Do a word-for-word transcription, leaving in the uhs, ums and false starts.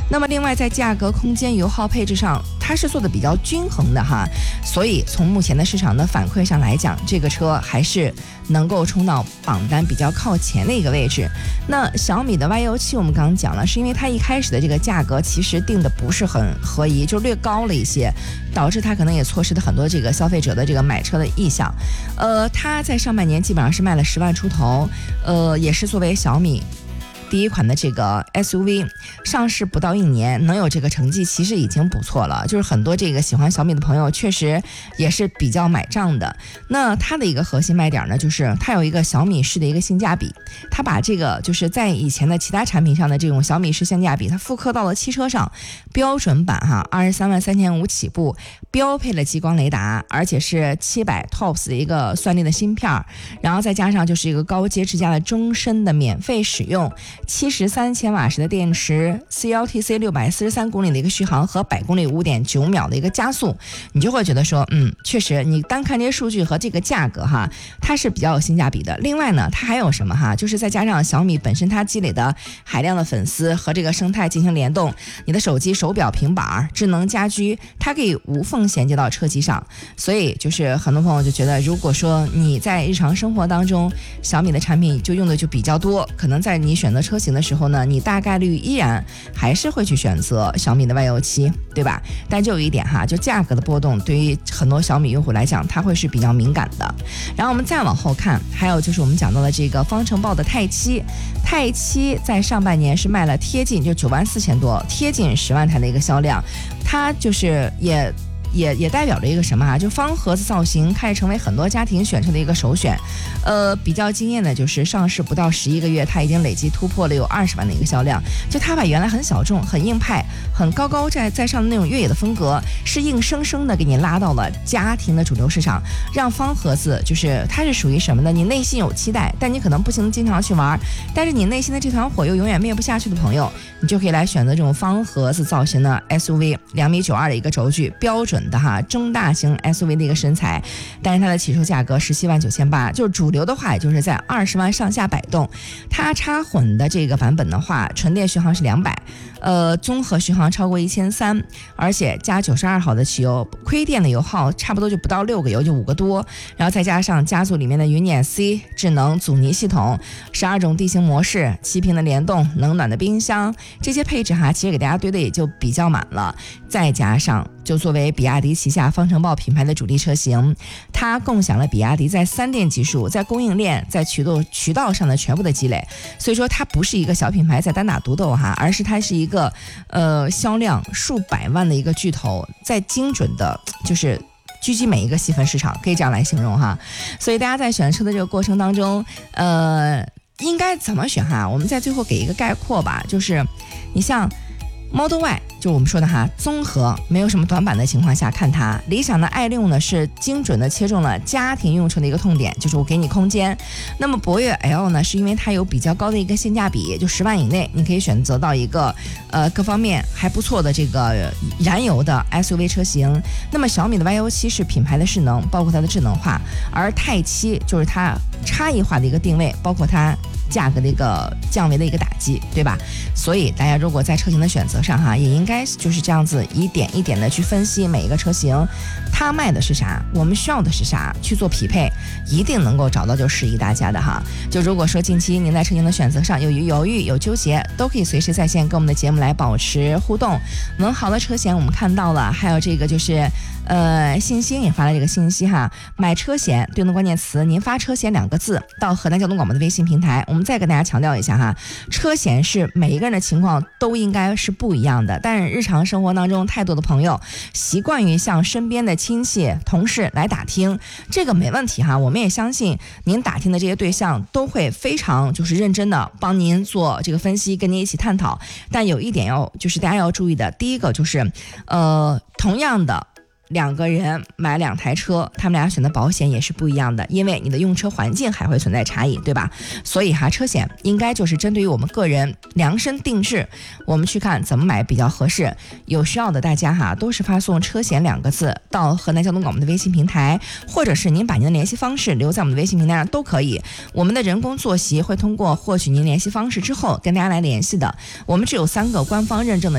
那么另外在价格、空间、油耗、配置上，它是做的比较均衡的哈，所以从目前的市场的反馈上来讲，这个车还是能够冲到榜单比较靠前的一个位置。那小米的 Y 幺七我们刚刚讲了，是因为它一开始的这个价格其实定的不是很合宜，就略高了一些，导致它可能也错失了很多这个消费者的这个买车的意向。呃，它在上半年基本上是卖了十万出头，呃，也是作为小米第一款的这个 S U V 上市不到一年，能有这个成绩其实已经不错了，就是很多这个喜欢小米的朋友确实也是比较买账的。那它的一个核心卖点呢，就是它有一个小米式的一个性价比，它把这个就是在以前的其他产品上的这种小米式性价比，它复刻到了汽车上，标准版哈，二十三万三千五起步，标配了激光雷达，而且是七百 T O P S 的一个算力的芯片，然后再加上就是一个高阶智驾的终身的免费使用。七十三千瓦时的电池 ，C L T C 六百四十三公里的一个续航和百公里五点九秒的一个加速，你就会觉得说，嗯，确实，你单看这些数据和这个价格哈，它是比较有性价比的。另外呢，它还有什么哈？就是再加上小米本身它积累的海量的粉丝和这个生态进行联动，你的手机、手表、平板、智能家居，它可以无缝衔接到车机上。所以就是很多朋友就觉得，如果说你在日常生活当中，小米的产品就用的就比较多，可能在你选择车型的时候呢，你大概率依然还是会去选择小米的 Y 幺七，对吧？但就有一点哈，就价格的波动对于很多小米用户来讲，它会是比较敏感的。然后我们再往后看，还有就是我们讲到的这个方程豹的泰七，泰七在上半年是卖了贴近就九万四千多，贴近十万台的一个销量，它就是也。也也代表着一个什么啊？就方盒子造型开始成为很多家庭选车的一个首选。呃，比较惊艳的就是上市不到十一个月，它已经累计突破了有二十万的一个销量。就它把原来很小众、很硬派、很高高在在上的那种越野的风格，是硬生生的给你拉到了家庭的主流市场，让方盒子就是它是属于什么呢？你内心有期待，但你可能不行经常去玩，但是你内心的这团火又永远灭不下去的朋友，你就可以来选择这种方盒子造型的 S U V， 两米九二的一个轴距，标准的哈中大型 S U V 的一个身材，但是它的起售价格十七万九千八，就是主流的话也就是在二十万上下摆动。它插混的这个版本的话，纯电续航是两百，呃，综合续航超过一千三，而且加九十二号的汽油，亏电的油耗差不多就不到六个油，就五个多，然后再加上家族里面的云辇 C 智能阻尼系统，十二种地形模式，七屏的联动，冷暖的冰箱，这些配置哈，其实给大家堆的也就比较满了。再加上就作为比亚迪旗下方程豹品牌的主力车型，它共享了比亚迪在三电技术、在供应链、在渠道渠道上的全部的积累，所以说它不是一个小品牌在单打独斗哈，而是它是一个呃销量数百万的一个巨头，在精准的就是狙击每一个细分市场，可以这样来形容哈。所以大家在选车的这个过程当中，呃，应该怎么选哈？我们在最后给一个概括吧，就是你像Model Y， 就我们说的哈，综合没有什么短板的情况下看它，理想的爱六呢是精准的切中了家庭用车的一个痛点，就是我给你空间。那么博越 L 呢，是因为它有比较高的一个性价比，就十万以内，你可以选择到一个呃各方面还不错的这个燃油的 S U V 车型。那么小米的 Y 幺七是品牌的势能，包括它的智能化，而泰七就是它差异化的一个定位，包括它价格的一个降维的一个打击，对吧？所以大家如果在车型的选择上哈，也应该就是这样子一点一点的去分析每一个车型，它卖的是啥，我们需要的是啥，去做匹配，一定能够找到就适宜大家的哈。就如果说近期您在车型的选择上有犹豫有纠结，都可以随时在线跟我们的节目来保持互动。文豪的车险我们看到了，还有这个就是呃信星也发了这个信息哈，买车险对应的关键词，您发车险两个字到河南交通广播的微信平台。我们再跟大家强调一下哈，车险是每一个人的情况都应该是不一样的，但是日常生活当中太多的朋友习惯于向身边的亲戚同事来打听，这个没问题哈，我们也相信您打听的这些对象都会非常就是认真的帮您做这个分析，跟您一起探讨。但有一点要就是大家要注意的，第一个就是呃同样的两个人买两台车，他们俩选的保险也是不一样的，因为你的用车环境还会存在差异，对吧？所以哈，车险应该就是针对于我们个人量身定制，我们去看怎么买比较合适。有需要的大家哈，都是发送车险两个字到河南交通广播的微信平台，或者是您把您的联系方式留在我们的微信平台上都可以。我们的人工坐席会通过获取您联系方式之后跟大家来联系的。我们只有三个官方认证的